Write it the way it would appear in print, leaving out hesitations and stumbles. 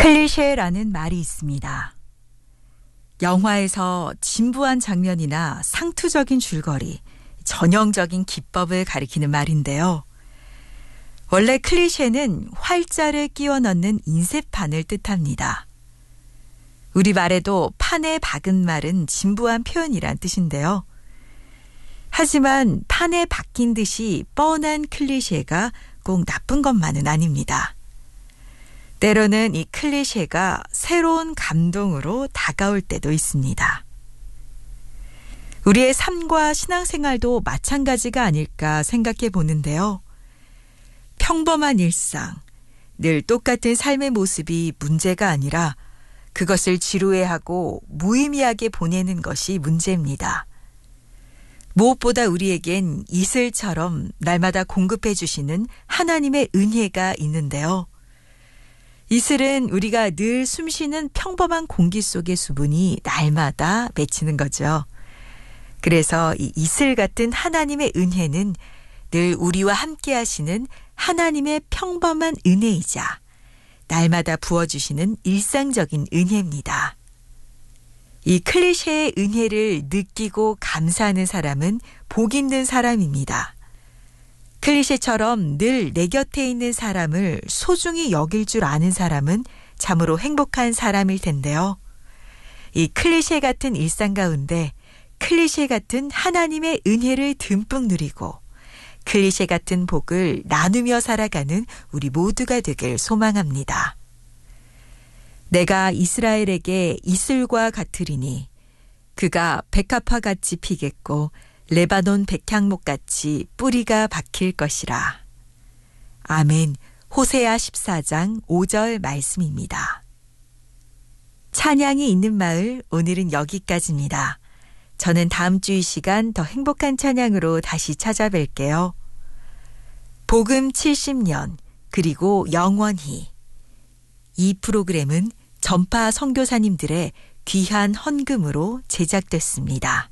클리셰라는 말이 있습니다. 영화에서 진부한 장면이나 상투적인 줄거리, 전형적인 기법을 가리키는 말인데요. 원래 클리셰는 활자를 끼워 넣는 인쇄판을 뜻합니다. 우리말에도 판에 박은 말은 진부한 표현이란 뜻인데요. 하지만 판에 박힌 듯이 뻔한 클리셰가 꼭 나쁜 것만은 아닙니다. 때로는 이 클리셰가 새로운 감동으로 다가올 때도 있습니다. 우리의 삶과 신앙생활도 마찬가지가 아닐까 생각해 보는데요. 평범한 일상, 늘 똑같은 삶의 모습이 문제가 아니라 그것을 지루해하고 무의미하게 보내는 것이 문제입니다. 무엇보다 우리에겐 이슬처럼 날마다 공급해 주시는 하나님의 은혜가 있는데요. 이슬은 우리가 늘 숨쉬는 평범한 공기 속의 수분이 날마다 맺히는 거죠. 그래서 이 이슬 같은 하나님의 은혜는 늘 우리와 함께 하시는 하나님의 평범한 은혜이자 날마다 부어주시는 일상적인 은혜입니다. 이 클리셰의 은혜를 느끼고 감사하는 사람은 복 있는 사람입니다. 클리셰처럼 늘 내 곁에 있는 사람을 소중히 여길 줄 아는 사람은 참으로 행복한 사람일 텐데요. 이 클리셰 같은 일상 가운데 클리셰 같은 하나님의 은혜를 듬뿍 누리고 클리셰 같은 복을 나누며 살아가는 우리 모두가 되길 소망합니다. 내가 이스라엘에게 이슬과 같으리니 그가 백합화같이 피겠고 레바논 백향목같이 뿌리가 박힐 것이라. 아멘. 호세아 14장 5절 말씀입니다. 찬양이 있는 마을, 오늘은 여기까지입니다. 저는 다음 주 이 시간 더 행복한 찬양으로 다시 찾아뵐게요. 복음 70년, 그리고 영원히. 이 프로그램은 전파 선교사님들의 귀한 헌금으로 제작됐습니다.